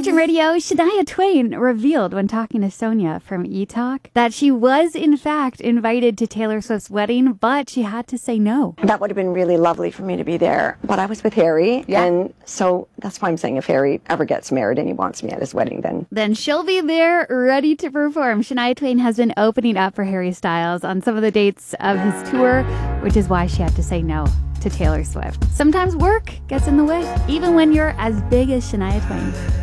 Virgin Radio, Shania Twain revealed when talking to Sonia from E-Talk that she was, in fact, invited to Taylor Swift's wedding, but she had to say no. That would have been really lovely for me to be there, but I was with Harry, and so that's why I'm saying if Harry ever gets married and he wants me at his wedding, then she'll be there ready to perform. Shania Twain has been opening up for Harry Styles on some of the dates of his tour, which is why she had to say no to Taylor Swift. Sometimes work gets in the way, even when you're as big as Shania Twain.